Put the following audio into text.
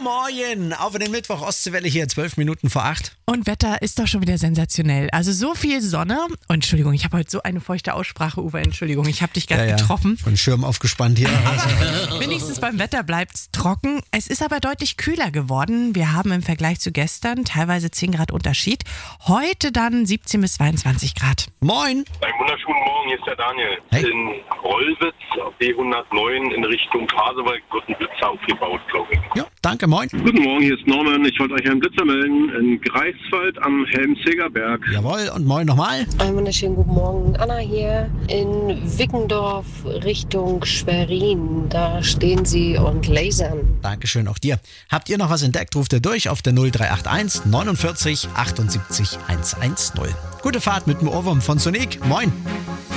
Morgen, auf in den Mittwoch, Ostseewelle hier, 12 Minuten vor 8. Und Wetter ist doch schon wieder sensationell. Also so viel Sonne. Und Entschuldigung, ich habe heute so eine feuchte Aussprache, Uwe. Entschuldigung, ich habe dich gerade getroffen. Von Schirm aufgespannt hier. Wenigstens beim Wetter bleibt es trocken. Es ist aber deutlich kühler geworden. Wir haben im Vergleich zu gestern teilweise 10 Grad Unterschied. Heute dann 17 bis 22 Grad. Moin. Einen wunderschönen Morgen, hier ist der Daniel. Hey. In Rollwitz auf B109 in Richtung Pasewalk wird ein Blitzer aufgebaut, glaube ich. Ja, danke, moin. Guten Morgen, hier ist Norman. Ich wollte euch einen Blitzer melden in Greifswald am Helmseger Berg. Jawohl, und moin nochmal. Einen wunderschönen guten Morgen, Anna hier in Wickendorf Richtung Schwerin. Da stehen sie und lasern. Dankeschön auch dir. Habt ihr noch was entdeckt, ruft ihr durch auf der 0381 49 78 110. Gute Fahrt mit dem Ohrwurm von Sonic. Moin.